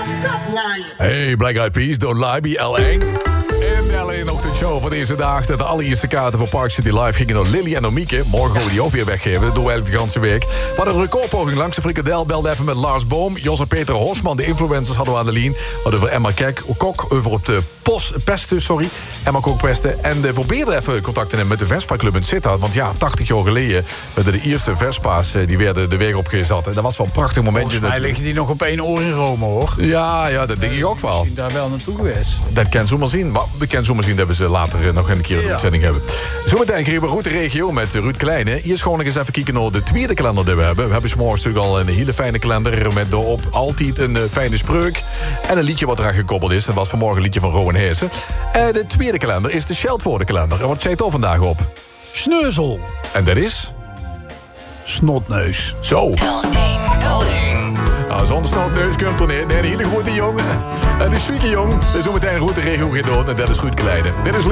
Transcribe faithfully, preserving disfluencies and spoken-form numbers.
Hey, Black Eyed Peas, Don't Lie, be L één. In de L één-ochtendshow van deze dag. De allereerste kaarten voor Park City Live gingen naar Lily en Omieke. Morgen gaan we die ook weer weggeven. Dat doen we eigenlijk de ganse week. We hadden een recordpoging langs de frikadel. Belde even met Lars Boom. Jos en Peter Hosman, de influencers, hadden we aan de lijn. We hadden over Emma Kek, Kok, over op de post, pesten, sorry. Emma Kok pesten. En we probeerden even contact te nemen met de Vespa Club in Sittard. Want ja, tachtig jaar geleden werden de eerste Vespa's die werden de weg opgezet. En dat was wel een prachtig momentje. Volgens mij liggen die nog op één oor in Rome, hoor. Ja, ja, dat denk ik ook wel. Misschien daar wel naartoe geweest. Dat kan zomaar zien. Maar we kunnen zomaar zien dat we ze later nog een keer een Ja. uitzending hebben. Zometeen kregen we Route Regio met Ruud Kleine. Hier is gewoon nog eens even kijken naar de tweede kalender die we hebben. We hebben 's morgens natuurlijk al een hele fijne kalender met daarop altijd een uh, fijne spreuk. En een liedje wat eraan gekoppeld is. En wat vanmorgen een liedje van Rowan Heesen. En de tweede kalender is de Scheldwoordenkalender. En wat zei het al vandaag op? Sneuzel. En dat is? Snotneus. Zo. L één. Nou, zonder snotneus kunt er niet. Nee, een hele grote jongen. En die zwieke jong. Dus zometeen Route Regio gaat door. En dat is Ruud Kleine. Dit is